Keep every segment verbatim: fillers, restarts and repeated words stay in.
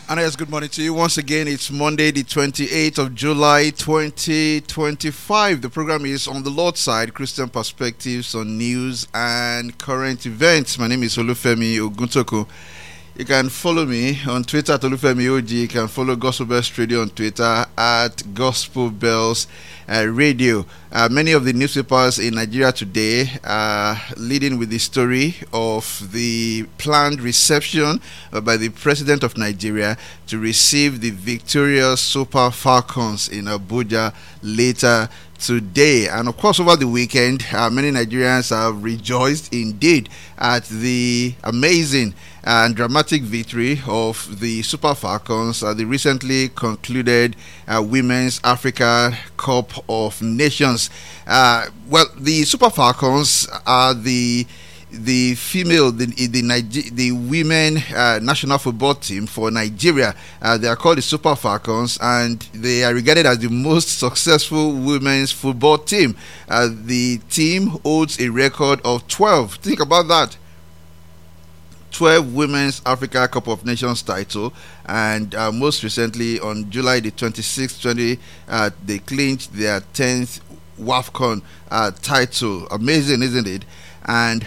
And yes, good morning to you. Once again, it's Monday, the twenty-eighth of July, twenty twenty-five. The program is On the Lord's Side, Christian Perspectives on News and Current Events. My name is Olufemi Oguntoko. You can follow me on Twitter at Olufemi O G. You can follow Gospel Bells Radio on Twitter at Gospel Bells uh, Radio. Uh, many of the newspapers in Nigeria today are leading with the story of the planned reception uh, by the President of Nigeria to receive the victorious Super Falcons in Abuja later today. And of course, over the weekend, uh, many Nigerians have rejoiced indeed at the amazing and dramatic victory of the Super Falcons at the recently concluded uh, Women's Africa Cup of Nations. Uh, well, the Super Falcons are the the female, the the, Niger- the women uh, national football team for Nigeria. Uh, they are called the Super Falcons, and they are regarded as the most successful women's football team. Uh, the team holds a record of twelve. Think about that. twelve Women's Africa Cup of Nations title, and uh, most recently on July the twenty-sixth, twenty, uh, they clinched their tenth WAFCON uh, title. Amazing, isn't it? And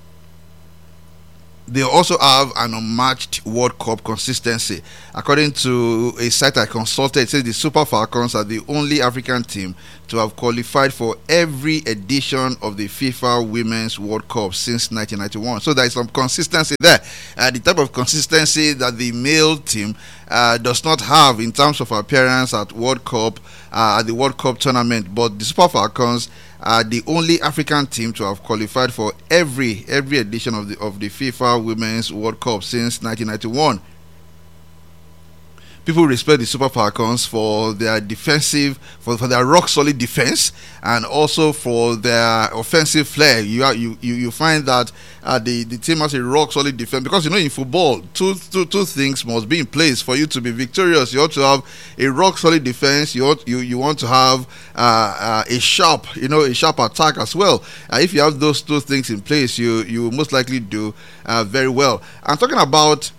they also have an unmatched World Cup consistency. According to a site I consulted, it says the Super Falcons are the only African team to have qualified for every edition of the FIFA Women's World Cup since nineteen ninety-one. So there is some consistency there. Uh, the type of consistency that the male team uh, does not have in terms of appearance at World Cup, uh, at the World Cup tournament. But the Super Falcons are the only African team to have qualified for every every edition of the of the FIFA Women's World Cup since nineteen ninety-one. People respect the Super Falcons for their defensive, for, for their rock solid defense, and also for their offensive flair. You are, you, you you find that uh, the the team has a rock solid defense, because you know in football two two two things must be in place for you to be victorious. You ought to have a rock solid defense. You ought, you you want to have uh, uh, a sharp you know a sharp attack as well. Uh, if you have those two things in place, you you will most likely do uh, very well. I'm talking about.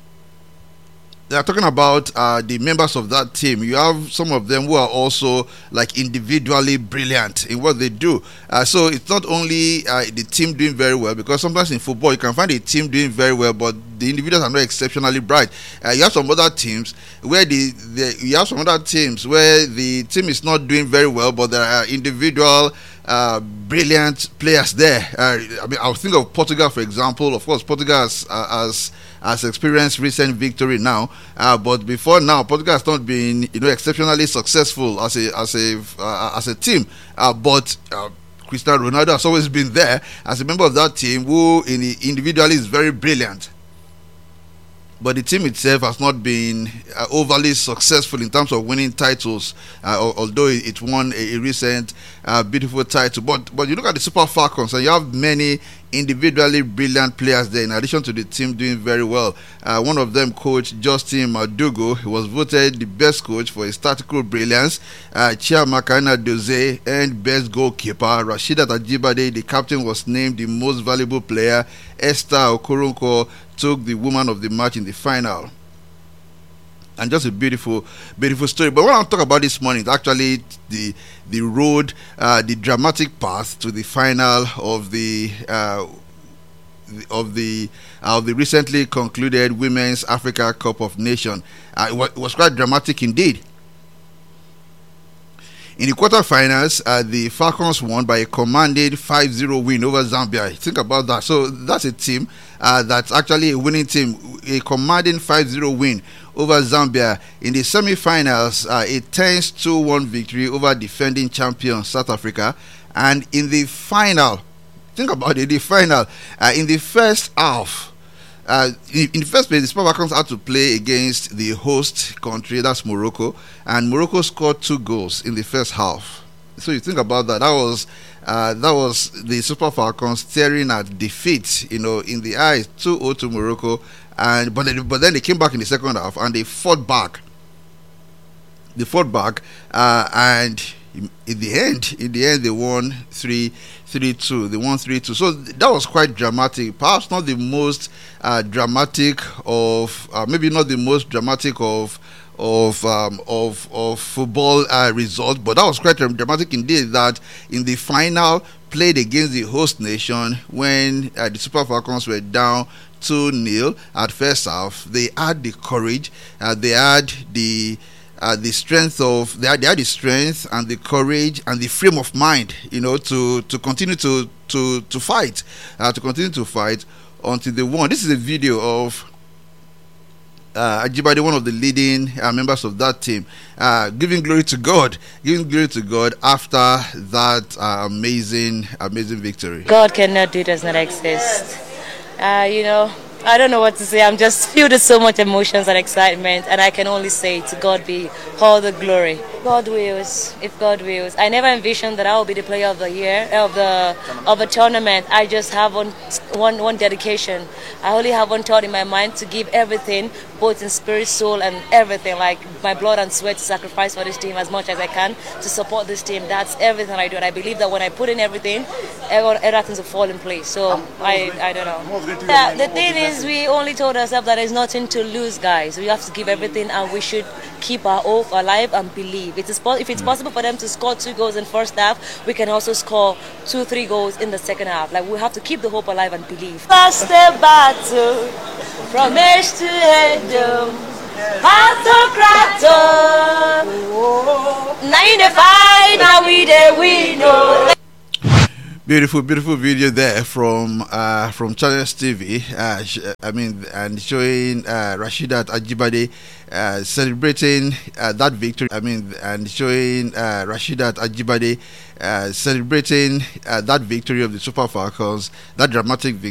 They are talking about uh, the members of that team. You have some of them who are also like individually brilliant in what they do. Uh, so it's not only uh, the team doing very well, because sometimes in football you can find a team doing very well, but the individuals are not exceptionally bright. Uh, you have some other teams where the, the you have some other teams where the team is not doing very well, but there are individual uh, brilliant players there. Uh, I mean, I'll think of Portugal, for example. Of course, Portugal has, uh, has has experienced recent victory now, uh, but before now, Portugal has not been, you know, exceptionally successful as a as a uh, as a team. Uh, but uh, Cristiano Ronaldo has always been there as a member of that team, who in individually is very brilliant. But the team itself has not been uh, overly successful in terms of winning titles, uh, although it won a, a recent uh, beautiful title. But but you look at the Super Falcons, and you have many individually brilliant players there, in addition to the team doing very well. Uh, one of them, Coach Justin Madugu, he was voted the best coach for his tactical brilliance. Uh, Chiamaka Nnadozie earned best goalkeeper. Rasheedat Ajibade, the captain, was named the most valuable player. Esther Okoronkwo took the woman of the match in the final. And just a beautiful, beautiful story. But what I'm talking about this morning is actually the the road, uh, the dramatic path to the final of the uh, of the uh, of the recently concluded Women's Africa Cup of Nations. Uh, it, was, it was quite dramatic indeed. In the quarterfinals, uh, the Falcons won by a commanding five zero win over Zambia. Think about that. So that's a team uh, that's actually a winning team, a commanding five zero win over Zambia. In the semi-finals, uh, a ten two one victory over defending champion South Africa. And in the final, think about it, the final, uh, in the first half, Uh, in, in the first place, the Super Falcons had to play against the host country, that's Morocco, and Morocco scored two goals in the first half. So you think about that. That was uh, that was the Super Falcons staring at defeat, you know, in the eyes, two zero to Morocco, and but then, but then they came back in the second half and they fought back. They fought back, uh, and in, in the end, in the end, they won three, three, two. They won three, two. So th- that was quite dramatic. Perhaps not the most uh, dramatic of, uh, maybe not the most dramatic of. Of um, of of football uh, result, but that was quite dramatic indeed. That in the final, played against the host nation, when uh, the Super Falcons were down two nil at first half, they had the courage, uh, they had the uh, the strength of they had, they had the strength and the courage and the frame of mind, you know, to to continue to to to fight, uh, to continue to fight until they won. This is a video of uh, Ajibade, one of the leading uh, members of that team, uh, giving glory to God, giving glory to God after that uh, amazing, amazing victory. God cannot do, does not exist. Uh, you know, I don't know what to say. I'm just filled with so much emotions and excitement, and I can only say to God be all the glory. God wills, if God wills. I never envisioned that I will be the player of the year, of the of a tournament. I just have one, one, one dedication. I only have one thought in my mind, to give everything, both in spirit, soul, and everything, like my blood and sweat, to sacrifice for this team as much as I can, to support this team. That's everything I do, and I believe that when I put in everything, everything will fall in place. So I, I don't know. Yeah, the thing is, we only told ourselves that there's nothing to lose, guys. We have to give everything, and we should keep our hope alive and believe. It is po- if it's possible for them to score two goals in first half, we can also score two, three goals in the second half. Like, we have to keep the hope alive and believe. Past the battle, from edge to edge, autocrator. Now in the fight, now we there, we know. Beautiful, beautiful video there from uh, from Channels T V. Uh, sh- I mean, and showing uh, Rasheedat Ajibade uh, celebrating uh, that victory. I mean, and showing uh, Rasheedat Ajibade uh, celebrating uh, that victory of the Super Falcons, that dramatic victory.